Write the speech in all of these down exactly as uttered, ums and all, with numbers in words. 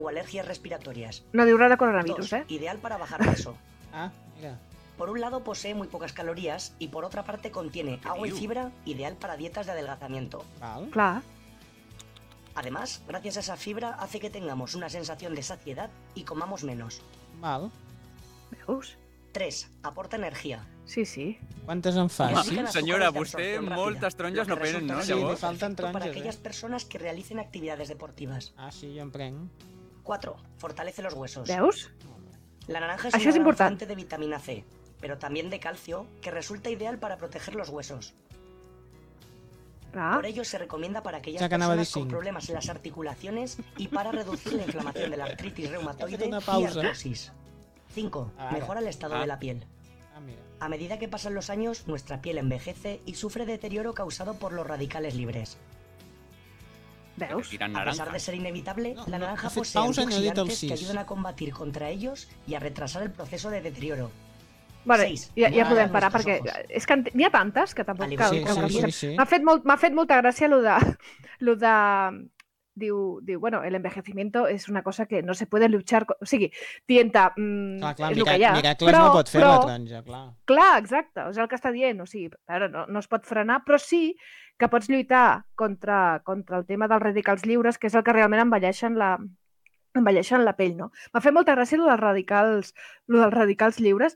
o alergias respiratorias. No diu res de coronavirus, Dos, eh? ideal para bajar peso. Ah, mira. Por un lado posee muy pocas calorías y por otra parte contiene agua y fibra, ideal para dietas de adelgazamiento. Val. Clar. Además, gracias a esa fibra hace que tengamos una sensación de saciedad y comamos menos. Val. Veus? tres. Aporta energía. Sí, sí. Quantes en fa? Home, Sí? Indican senyora, azúcares de vostè absorción moltes rápida, taronges lo no que prenen, no, resulta Sí, li llavors? falten perfecto para taronges, aquellas eh? personas que realicen actividades deportivas. Ah, sí, jo en prenc. cuatro. Fortalece los huesos. Veus? La naranja es Això una és gran important. fuente de vitamina C, pero también de calcio, que resulta ideal para proteger los huesos. Clar. Por ello se recomienda para aquellas Ya que anava a dir personas con cinc. problemas en las articulaciones y para reducir la inflamación de la artritis reumatoide fet una y pausa. artrosis. cinco. Ara. Mejora el estado Ah. de la piel. Ah, mira. A medida que pasan los años, nuestra piel envejece y sufre deterioro causado por los radicales libres. Veus? Tirant A pesar naranja. de ser inevitable, No, la no, naranja ha fet posee pausa i no ha dit el antioxidantes que sis. ayudan a combatir contra ellos y a retrasar el proceso de deterioro. Vale, Seis. ja, ja Mira, podem ja parar, nuestros perquè ojos. és que en- n'hi ha tantes que tampoc Vale, cal... sí, cal sí, revisar. sí, sí. M'ha fet, molt, m'ha fet molta gràcia lo de... Lo de diu, diu, bueno, el envejecimiento es una cosa que no se puede luchar... con- O sigui, tienta, mm, Clar, clar, és el mira, que hi ha. miracles no pot fer però, la taronja, clar. Clar, exacte, és el que està dient. O sigui, a veure, no, no es pot frenar, però sí que pots lluitar contra, contra el tema dels radicals lliures, que és el que realment envelleixen la, envelleixen la pell, no? M'ha fet molta gràcia el dels radicals, el dels radicals lliures.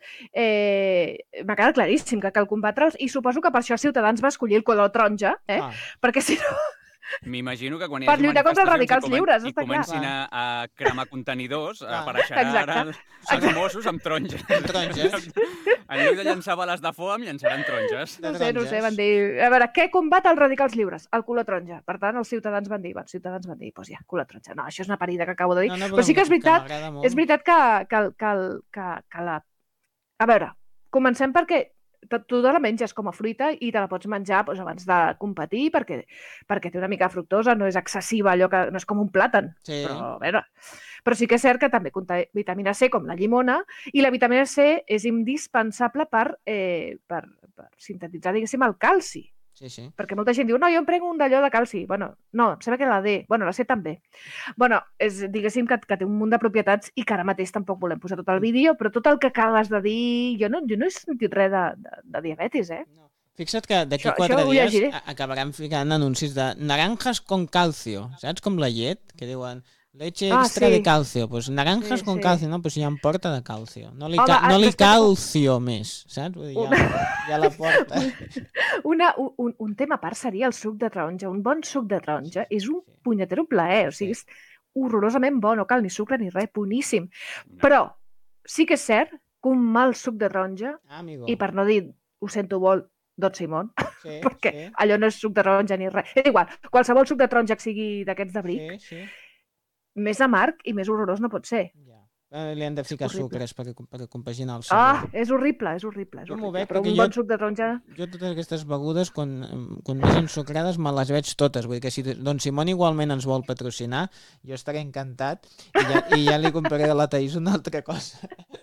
Eh, M'ha quedat claríssim que cal combatre'ls i suposo que per això Ciutadans va escollir el color taronja, eh? Ah, Perquè si no... M'imagino que quan hi Per hagi lluitar contra els manifestacions radicals i, comen lliures, i està clar. comencin a, a cremar contenidors, Clar. apareixerà ara Exacte. els, els Mossos amb taronges. taronges. En lloc de llançar bales de foam, llançaran taronges. No sé, no sé, taronges. van dir... A veure, què combat els radicals lliures? El color taronja. Per tant, els ciutadans van dir, bueno, ciutadans van dir, doncs ja, color taronja. No, això és una parida que acabo de dir. No, no, però sí que és veritat, m'agrada molt. és veritat que, que, que, que, que la... A veure, comencem perquè tu, tu te la menges com a fruita i te la pots menjar doncs, abans de competir perquè, perquè té una mica de fructosa, no és excessiva, allò que no és com un plàtan. Sí. Però, a veure, però sí que és cert que també conté vitamina C, com la llimona, i la vitamina C és indispensable per, eh, per, per sintetitzar, diguéssim, el calci. Sí, sí. Perquè molta gent diu, no, jo em prenc un d'allò de calci. Bueno, no, em sembla que la D. Bueno, la C també. Bueno, és, diguéssim que, que té un munt de propietats i que ara mateix tampoc volem posar tot el vídeo, però tot el que acabes de dir... Jo no, jo no he sentit res de, de, de diabetis, eh? No. Fixa't que d'aquí Això- quatre això ho dies llegiré. a- acabaran ficant anuncis de naranjas con calcio, saps? Com la llet, que diuen leche Ah, extra sí. de calcio. Pues naranjas Sí, con sí. calcio, no? Pues ja en porta de calcio. No li, Home, ca ah, no li però és que- calcio més, saps? Vull dir, ja, ja la porta. Una, un, un tema a part seria el suc de taronja. Un bon suc de taronja és un punyetero plaer. O sigui, és horrorosament bo, no cal ni sucre ni res, boníssim. Però sí que és cert que un mal suc de taronja, Ah, amigo. i per no dir, ho sento molt, Don Simón, Sí, perquè sí, allò no és suc de taronja ni res. És igual, qualsevol suc de taronja que sigui d'aquests de bric, sí, sí. més amarg i més horrorós no pot ser. Ja. Eh, Li han de ficar horrible. sucres per, per compaginar el Ah, sabor. és horrible, és horrible. És Jo m'ho horrible. veig Però perquè un jo- bon suc de taronja... Jo totes aquestes begudes, quan, quan més ensucrades, me les veig totes. Vull dir que si Don Simón igualment ens vol patrocinar, jo estaré encantat i ja, i ja li compraré a la Thaís una altra cosa.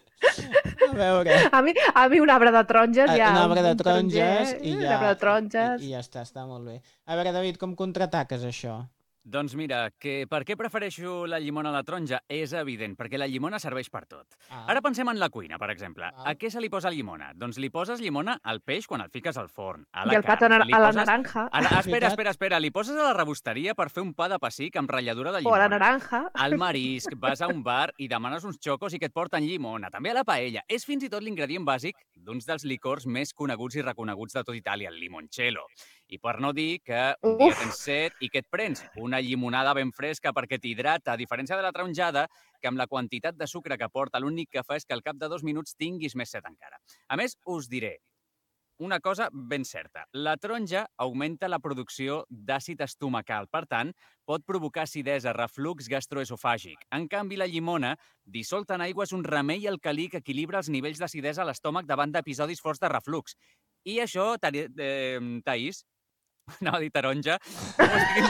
A veure... A mi, a mi un arbre de taronges ja... un arbre de un taronger, taronges i Un ja, arbre de taronges... i, i ja està, està molt bé. A veure, David, com contraataques això? Doncs mira, que per què prefereixo la llimona a la taronja és evident, perquè la llimona serveix per tot. Ah. Ara pensem en la cuina, per exemple. Ah. A què se li posa llimona? Doncs li poses llimona al peix quan el fiques al forn, a la I el pa a carn. la, li a la poses- naranja. A la... És Espera, veritat. espera, espera. Li poses a la rebosteria per fer un pa de pessic amb ratlladura de O a llimona. la naranja. Al marisc, vas a un bar i demanes uns xocos i que et porten llimona. També a la paella. És fins i tot l'ingredient bàsic d'uns dels licors més coneguts i reconeguts de tot Itàlia, el limoncello. I per no dir que un dia Uf. tens set i què et prens? Una llimonada ben fresca perquè t'hidrata, a diferència de la taronjada, que amb la quantitat de sucre que porta l'únic que fa és que al cap de dos minuts tinguis més set encara. A més, us diré una cosa ben certa. La taronja augmenta la producció d'àcid estomacal, per tant, pot provocar acidesa, reflux gastroesofàgic. En canvi, la llimona, dissolta en aigua, és un remei alcalí que equilibra els nivells d'acidesa a l'estómac davant d'episodis forts de reflux. I això, Tari- eh, Thaís, anava a dir taronja, no m'ho estic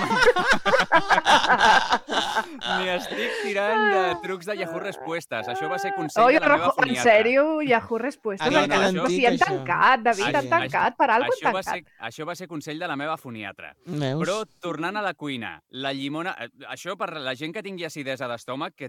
inventant. Ni estic tirant de trucs de Yahoo Respuestes. Això va ser consell Oi, de la meva Rajo, en foniatra. sèrio? Yahoo Respuestes. Ara queda encara. O sigui, antic, han això. tancat, David, Això- han tancat. Per alguna Això cosa va, han ser, tancat. això va ser consell de la meva foniatra. Veus? Però, tornant a la cuina, la llimona... eh, Això per la gent que tingui acidesa d'estómac, que